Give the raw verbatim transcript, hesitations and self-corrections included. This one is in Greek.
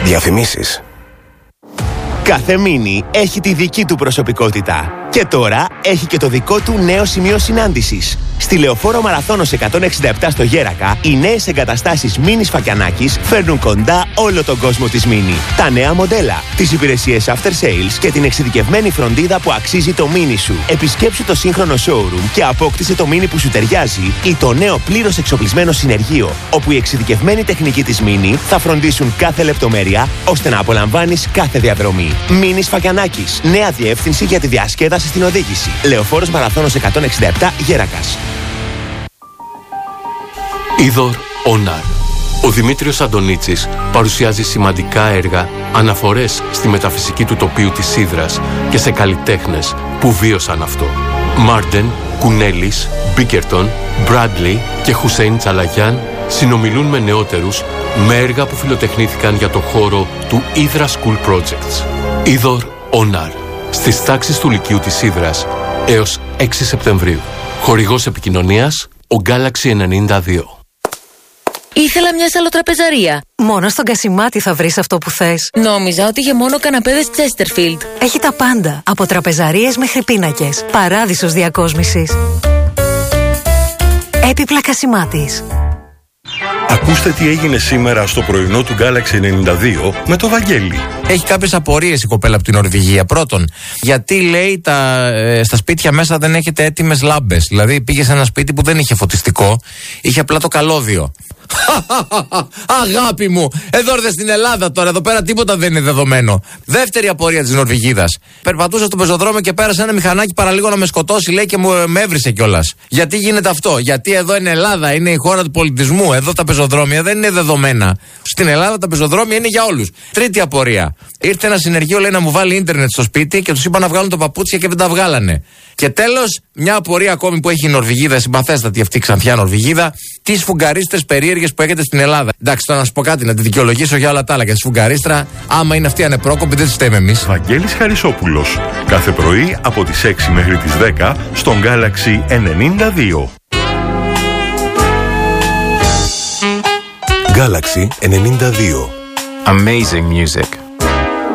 Διαφημίσεις. Κάθε μίνι έχει τη δική του προσωπικότητα. Και τώρα έχει και το δικό του νέο σημείο συνάντησης. Στη Λεωφόρο Μαραθώνος εκατόν εξήντα επτά στο Γέρακα, οι νέες εγκαταστάσεις Μίνι Φακιανάκης φέρνουν κοντά όλο τον κόσμο της Μίνι. Τα νέα μοντέλα, τις υπηρεσίες after sales και την εξειδικευμένη φροντίδα που αξίζει το Μίνι σου. Επισκέψου το σύγχρονο showroom και απόκτησε το Μίνι που σου ταιριάζει ή το νέο πλήρως εξοπλισμένο συνεργείο, όπου η εξειδικευμένη τεχνική της Μίνι θα φροντίσουν κάθε λεπτομέρεια ώστε να απολαμβάνεις κάθε διαδρομή. Μίνι Φακιανάκης. Νέα διεύθυνση για τη διασκέδαση στην οδήγηση. Λεωφόρος Μαραθώνος εκατόν εξήντα επτά Γέρακας. Είδωρ Ονάρ. Ο Δημήτριος Αντωνίτσης παρουσιάζει σημαντικά έργα, αναφορές στη μεταφυσική του τοπίου της Ύδρας και σε καλλιτέχνες που βίωσαν αυτό. Μάρντεν, Κουνέλης, Μπίκερτον, Μπράντλι και Χουσέιν Τσαλαγιάν συνομιλούν με νεότερους με έργα που φιλοτεχνήθηκαν για το χώρο του Ύδρα School Projects. Είδωρ Ονάρ. Στις τάξεις του Λυκείου της Ύδρας έως έξι Σεπτεμβρίου. Χορηγός επικοινωνίας, ο Galaxy ενενήντα δύο. Ήθελα μια σαλοτραπεζαρία. Μόνο στον Κασιμάτη θα βρεις αυτό που θες. Νόμιζα ότι είχε μόνο καναπέδες Chesterfield. Έχει τα πάντα, από τραπεζαρίες μέχρι πίνακες. Παράδεισος διακόσμησης. Έπιπλα Κασιμάτης. Ακούστε τι έγινε σήμερα στο πρωινό του Galaxy ενενήντα δύο με το Βαγγέλη. Έχει κάποιες απορίες η κοπέλα από την Νορβηγία. Πρώτον, γιατί λέει τα, ε, στα σπίτια μέσα δεν έχετε έτοιμες λάμπες. Δηλαδή πήγε σε ένα σπίτι που δεν είχε φωτιστικό, είχε απλά το καλώδιο. Αγάπη μου, εδώ ήρθε στην Ελλάδα τώρα, εδώ πέρα τίποτα δεν είναι δεδομένο. Δεύτερη απορία της Νορβηγίδας. Περπατούσα στο πεζοδρόμιο και πέρασε ένα μηχανάκι παραλίγο να με σκοτώσει, λέει, και μου με έβρισε κιόλας. Γιατί γίνεται αυτό? Γιατί εδώ είναι Ελλάδα, είναι η χώρα του πολιτισμού. Εδώ τα πεζοδρόμια δεν είναι δεδομένα. Στην Ελλάδα τα πεζοδρόμια είναι για όλους. Τρίτη απορία. Ήρθε ένα συνεργείο, λέει, να μου βάλει ίντερνετ στο σπίτι και τους είπα να βγάλουν τα παπούτσια και δεν τα βγάλανε. Και τέλος, μια απορία ακόμη που έχει η Νορβηγίδα, συμπαθέστατη αυτή ξανθιά Νορβηγίδα, τις φουγγαρίστρες περίεργες που έχετε στην Ελλάδα. Εντάξει, τώρα να σου πω κάτι, να τη δικαιολογήσω για όλα τα άλλα. Και τη φουγγαρίστρα, άμα είναι αυτή ανεπρόκοπη, δεν τη φταίμε εμείς. Βαγγέλης Χαρισόπουλος. Κάθε πρωί από τις έξι μέχρι τις δέκα στον Galaxy ενενήντα δύο. Galaxy ενενήντα δύο. Amazing music.